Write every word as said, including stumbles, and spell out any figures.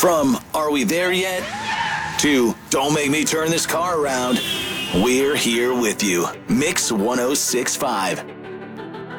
From Are We There Yet? To Don't Make Me Turn This Car Around. We're here with you. Mix one oh six point five.